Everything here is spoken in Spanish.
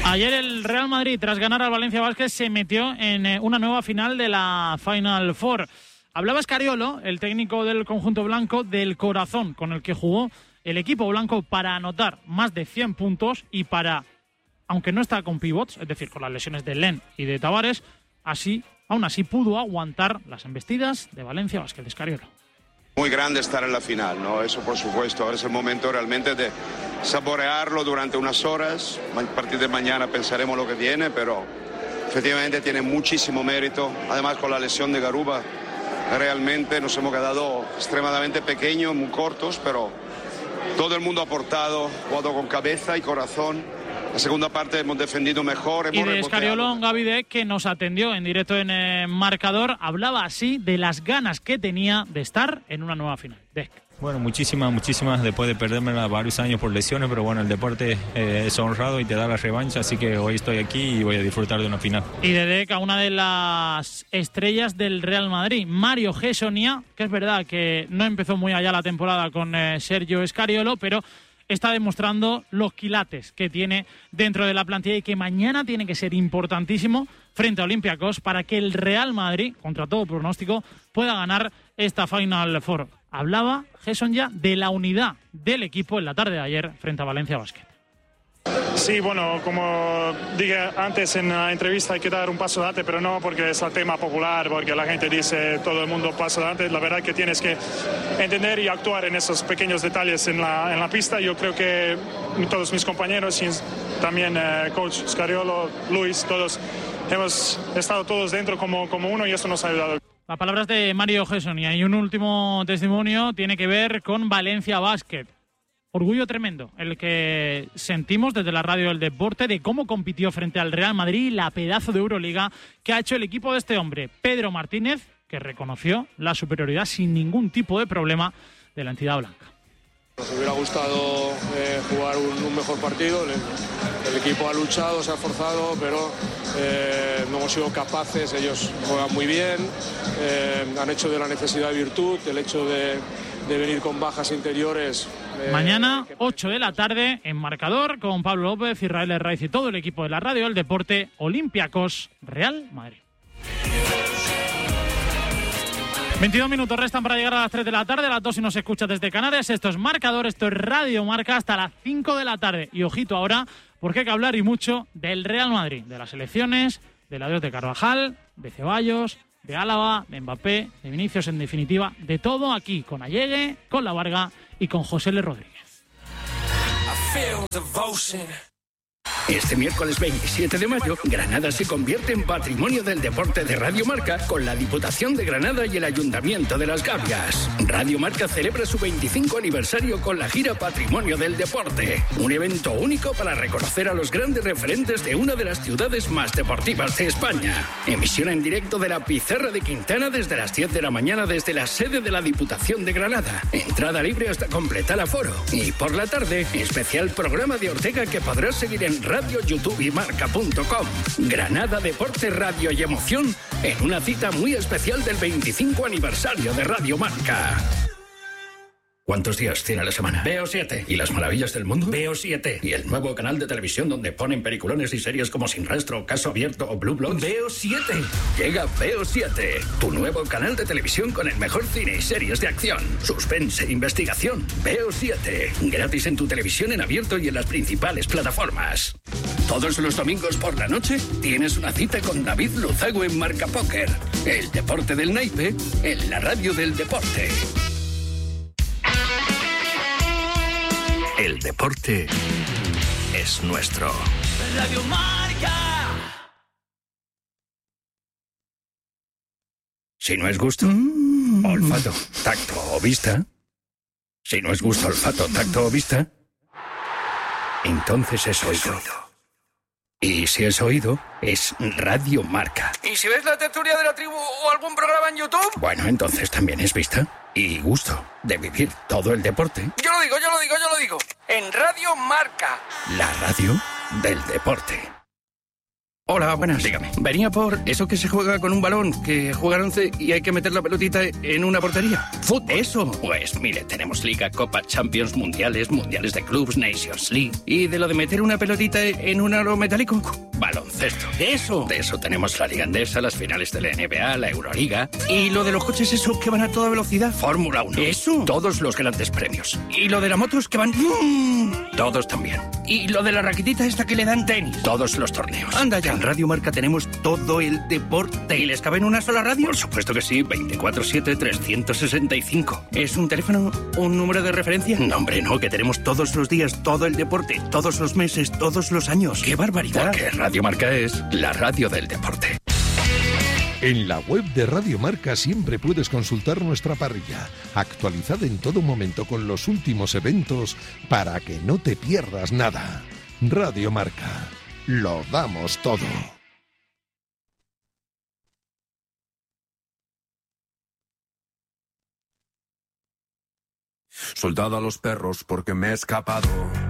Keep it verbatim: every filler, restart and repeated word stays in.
Ayer el Real Madrid, tras ganar al Valencia Basket, se metió en una nueva final de la Final Four. Hablaba Scariolo, el técnico del conjunto blanco, del corazón con el que jugó el equipo blanco para anotar más de cien puntos y para, aunque no está con pivots, es decir, con las lesiones de Len y de Tavares, así, aún así pudo aguantar las embestidas de Valencia Basket. De Scariolo. Muy grande estar en la final, ¿no? Eso por supuesto. Ahora es el momento realmente de saborearlo durante unas horas. A partir de mañana pensaremos lo que viene, pero efectivamente tiene muchísimo mérito. Además, con la lesión de Garuba, realmente nos hemos quedado extremadamente pequeños, muy cortos, pero todo el mundo ha aportado, jugado con cabeza y corazón. La segunda parte hemos defendido mejor. Hemos y de Scariolo, Gaby Deck, que nos atendió en directo en el Marcador, hablaba así de las ganas que tenía de estar en una nueva final. Deck. Bueno, muchísimas, muchísimas después de perdérmela varios años por lesiones, pero bueno, el deporte eh, es honrado y te da la revancha, así que hoy estoy aquí y voy a disfrutar de una final. Y de Deck a una de las estrellas del Real Madrid, Mario Gessonia, que es verdad que no empezó muy allá la temporada con eh, Sergio Scariolo, pero está demostrando los quilates que tiene dentro de la plantilla y que mañana tiene que ser importantísimo frente a Olympiacos para que el Real Madrid, contra todo pronóstico, pueda ganar esta Final Four. Hablaba Gessonia de la unidad del equipo en la tarde de ayer frente a Valencia Basket. Sí, bueno, como dije antes en la entrevista, hay que dar un paso adelante, pero no porque es el tema popular, porque la gente dice todo el mundo paso adelante. La verdad que tienes que entender y actuar en esos pequeños detalles en la, en la pista. Yo creo que todos mis compañeros y también eh, coach Scariolo, Luis, todos hemos estado todos dentro como, como uno y eso nos ha ayudado. Las palabras de Mario Gessonia. Y un último testimonio tiene que ver con Valencia Basket. Orgullo tremendo el que sentimos desde la radio del deporte de cómo compitió frente al Real Madrid y la pedazo de Euroliga que ha hecho el equipo de este hombre, Pedro Martínez, que reconoció la superioridad sin ningún tipo de problema de la entidad blanca. Nos hubiera gustado eh, jugar un, un mejor partido. El, el equipo ha luchado, se ha esforzado, pero eh, no hemos sido capaces. Ellos juegan muy bien, eh, han hecho de la necesidad virtud, el hecho de, de venir con bajas interiores. Eh, Mañana, ocho de la tarde, en Marcador, con Pablo López, Israel Herraiz y todo el equipo de la radio del deporte, Olympiacos, Real Madrid. veintidós minutos restan para llegar a las tres de la tarde, a las dos si nos escucha desde Canarias. Esto es Marcador, esto es Radio Marca hasta las cinco de la tarde. Y ojito ahora, porque hay que hablar y mucho del Real Madrid, de las elecciones, del adiós de Carvajal, de Ceballos, de Álava, de Mbappé, de Vinicius, en definitiva, de todo aquí, con Allegue, con La Varga y con José L. Rodríguez. Este miércoles veintisiete de mayo, Granada se convierte en Patrimonio del Deporte de Radio Marca con la Diputación de Granada y el Ayuntamiento de Las Gavias. Radio Marca celebra su veinticinco aniversario con la gira Patrimonio del Deporte, un evento único para reconocer a los grandes referentes de una de las ciudades más deportivas de España. Emisión en directo de la Pizarra de Quintana desde las diez de la mañana desde la sede de la Diputación de Granada. Entrada libre hasta completar aforo. Y por la tarde, especial programa de Ortega que podrás seguir en Radio Radio, YouTube y Marca punto com. Granada, deporte, radio y emoción en una cita muy especial del veinticinco aniversario de Radio Marca. ¿Cuántos días tiene la semana? Veo siete. ¿Y las maravillas del mundo? Veo siete. ¿Y el nuevo canal de televisión donde ponen peliculones y series como Sin Rastro, Caso Abierto o Blue Bloods? Veo siete. Llega Veo siete, tu nuevo canal de televisión con el mejor cine y series de acción, suspense e investigación. Veo siete. Gratis en tu televisión en abierto y en las principales plataformas. Todos los domingos por la noche tienes una cita con David Luzago en Marca Póker. El deporte del naipe en la radio del deporte. El deporte es nuestro. Radio Marca. Si no es gusto, mm. olfato, tacto o vista. Si no es gusto, olfato, tacto o vista, entonces es oído. Y si es oído, es Radio Marca. ¿Y si ves la tertulia de la tribu o algún programa en YouTube? Bueno, entonces también es vista y gusto de vivir todo el deporte. Yo lo digo, yo lo digo, yo lo digo. En Radio Marca. La radio del deporte. Hola, buenas. Dígame. Venía por eso que se juega con un balón, que juegan once y hay que meter la pelotita en una portería. ¿Fútbol? Eso. Pues mire, tenemos Liga, Copa, Champions, Mundiales, Mundiales de Clubs, Nations League. ¿Y de lo de meter una pelotita en un aro metálico? Baloncesto. Eso. De eso tenemos la Liga Andesa, las finales de la N B A, la Euroliga. ¿Y lo de los coches esos que van a toda velocidad? Fórmula uno. Eso. Todos los grandes premios. ¿Y lo de las motos que van? ¡Mmm! Todos también. ¿Y lo de la raquetita esta que le dan tenis? Todos los torneos. Anda ya. En Radio Marca tenemos todo el deporte. ¿Y les cabe en una sola radio? Por supuesto que sí, veinticuatro siete, trescientos sesenta y cinco. ¿Es un teléfono, un número de referencia? No, hombre, no, que tenemos todos los días, todo el deporte, todos los meses, todos los años. ¡Qué barbaridad! Porque Radio Marca es la radio del deporte. En la web de Radio Marca siempre puedes consultar nuestra parrilla, actualizada en todo momento con los últimos eventos para que no te pierdas nada. Radio Marca, lo damos todo. Soldado a los perros porque me he escapado.